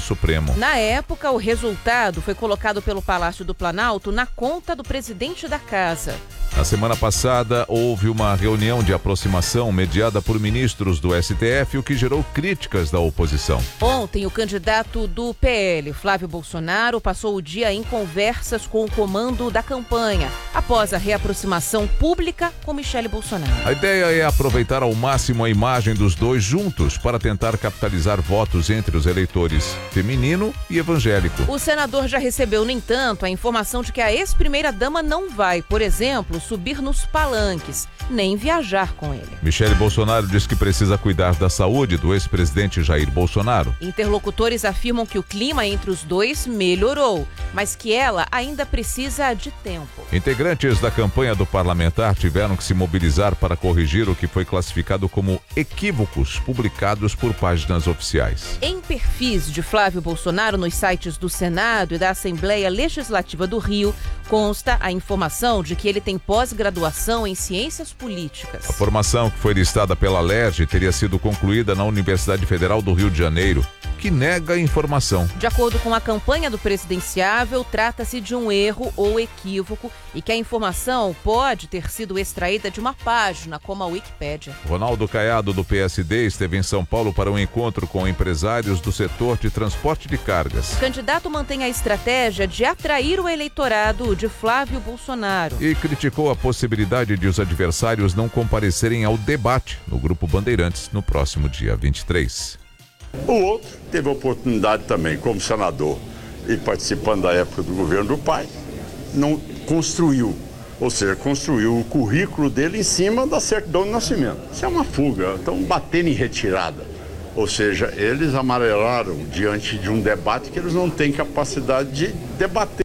Supremo. Na época, o resultado foi colocado pelo Palácio do Planalto na conta do presidente da casa. Na semana passada, houve uma reunião de aproximação mediada por ministros do STF, o que gerou críticas da oposição. Ontem, o candidato do PL, Flávio Bolsonaro, passou o dia em conversas com o comando da campanha, após a reaproximação pública com Michele Bolsonaro. A ideia é aproveitar ao máximo a imagem dos dois juntos para tentar capitalizar votos entre os eleitores feminino e evangélico. O senador já recebeu, no entanto, a informação de que a ex-primeira-dama não vai, por exemplo, subir nos palanques, nem viajar com ele. Michele Bolsonaro diz que precisa cuidar da saúde do ex-presidente Jair Bolsonaro. Interlocutores afirmam que o clima entre os dois melhorou, mas que ela ainda precisa de tempo. Integrantes da campanha do parlamentar tiveram que se mobilizar para corrigir o que foi classificado como equívocos publicados por páginas oficiais. Em perfis de Flávio Bolsonaro nos sites do Senado e da Assembleia Legislativa do Rio, consta a informação de que ele tem pós-graduação em ciências políticas. A formação, que foi listada pela LERJ, teria sido concluída na Universidade Federal do Rio de Janeiro, que nega a informação. De acordo com a campanha do presidenciável, trata-se de um erro ou equívoco e que a informação pode ter sido extraída de uma página, como a Wikipédia. Ronaldo Caiado, do PSD, esteve em São Paulo para um encontro com empresários do setor de transporte de cargas. O candidato mantém a estratégia de atrair o eleitorado de Flávio Bolsonaro. E criticou a possibilidade de os adversários não comparecerem ao debate no Grupo Bandeirantes no próximo dia 23. O outro teve a oportunidade também, como senador e participando da época do governo do pai, não construiu, ou seja, construiu o currículo dele em cima da certidão de nascimento. Isso é uma fuga, estão batendo em retirada. Ou seja, eles amarelaram diante de um debate que eles não têm capacidade de debater.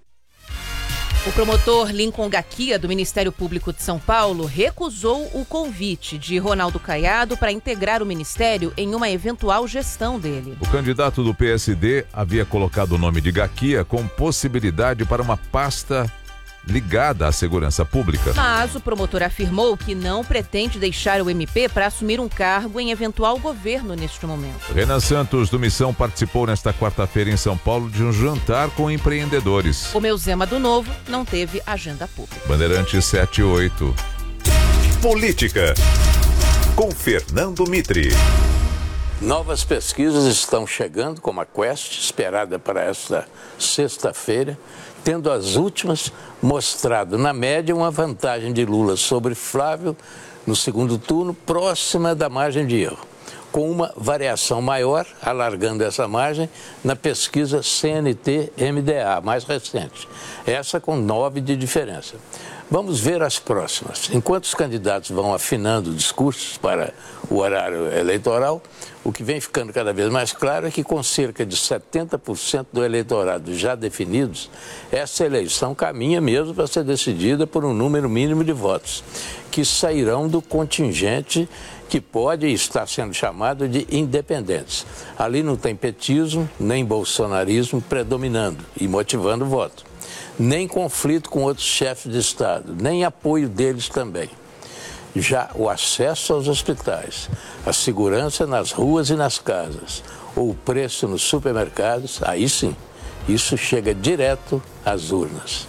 O promotor Lincoln Gaquia, do Ministério Público de São Paulo, recusou o convite de Ronaldo Caiado para integrar o ministério em uma eventual gestão dele. O candidato do PSD havia colocado o nome de Gaquia com possibilidade para uma pasta ligada à segurança pública. Mas o promotor afirmou que não pretende deixar o MP para assumir um cargo em eventual governo neste momento. Renan Santos, do Missão, participou nesta quarta-feira em São Paulo de um jantar com empreendedores. O meu Zema do Novo não teve agenda pública. Bandeirantes 78. Política, com Fernando Mitre. Novas pesquisas estão chegando, como a Quest, esperada para esta sexta-feira, tendo as últimas mostrado, na média, uma vantagem de Lula sobre Flávio no segundo turno, próxima da margem de erro, com uma variação maior, alargando essa margem, na pesquisa CNT-MDA, mais recente, essa com 9 de diferença. Vamos ver as próximas. Enquanto os candidatos vão afinando discursos para o horário eleitoral, o que vem ficando cada vez mais claro é que, com cerca de 70% do eleitorado já definidos, essa eleição caminha mesmo para ser decidida por um número mínimo de votos, que sairão do contingente que pode estar sendo chamado de independentes. Ali não tem petismo, nem bolsonarismo predominando e motivando o voto, nem conflito com outros chefes de Estado, nem apoio deles também. Já o acesso aos hospitais, a segurança nas ruas e nas casas, ou o preço nos supermercados, aí sim, isso chega direto às urnas.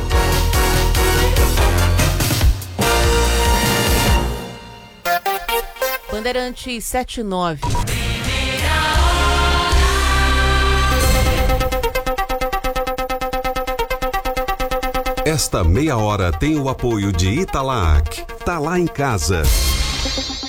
Bandeirantes 79. Esta meia hora tem o apoio de Italac. Tá lá em casa.